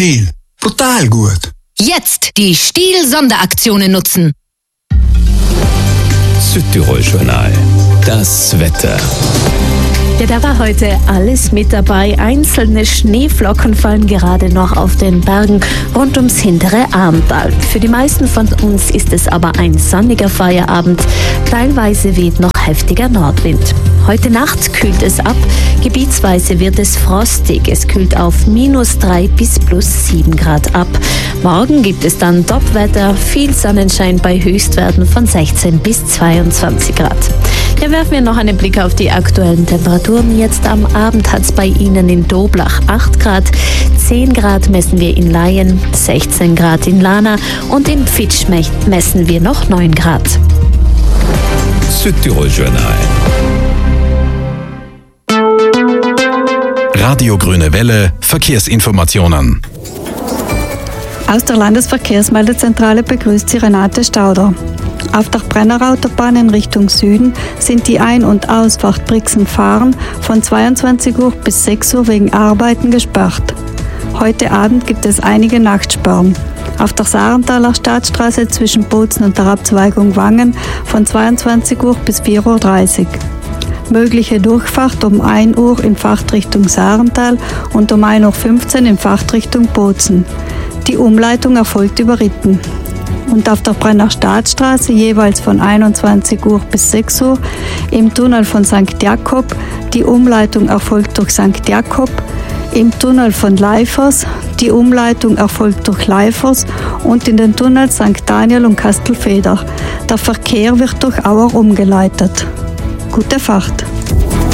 Stiel. Brutal gut. Jetzt die Stiel-Sonderaktionen nutzen. Südtirol-Journal. Das Wetter. Ja, da war heute alles mit dabei. Einzelne Schneeflocken fallen gerade noch auf den Bergen rund ums hintere Arntal. Für die meisten von uns ist es aber ein sonniger Feierabend. Teilweise weht noch heftiger Nordwind. Heute Nacht kühlt es ab. Gebietsweise wird es frostig. Es kühlt auf -3 bis +7 Grad ab. Morgen gibt es dann Topwetter, viel Sonnenschein bei Höchstwerten von 16 bis 22 Grad. Ja, werfen wir noch einen Blick auf die aktuellen Temperaturen. Jetzt am Abend hat es bei Ihnen in Doblach 8 Grad, 10 Grad messen wir in Laien, 16 Grad in Lana und in Pfitsch messen wir noch 9 Grad. Südtirol-Journal. Radio Grüne Welle, Verkehrsinformationen. Aus der Landesverkehrsmeldezentrale begrüßt Sie Renate Stauder. Auf der Brennerautobahn in Richtung Süden sind die Ein- und Ausfahrt Brixen-Fahren von 22 Uhr bis 6 Uhr wegen Arbeiten gesperrt. Heute Abend gibt es einige Nachtsperren. Auf der Sarentaler Staatsstraße zwischen Bozen und der Abzweigung Wangen von 22 Uhr bis 4.30 Uhr. Mögliche Durchfahrt um 1 Uhr in Fahrtrichtung Sarental und um 1.15 Uhr in Fahrtrichtung Bozen. Die Umleitung erfolgt über Ritten. Und auf der Brenner Staatsstraße jeweils von 21 Uhr bis 6 Uhr im Tunnel von St. Jakob. Die Umleitung erfolgt durch St. Jakob. Im Tunnel von Leifers. Die Umleitung erfolgt durch Leifers und in den Tunnels St. Daniel und Kastelfeder. Der Verkehr wird durch Auer umgeleitet. Gute Fahrt!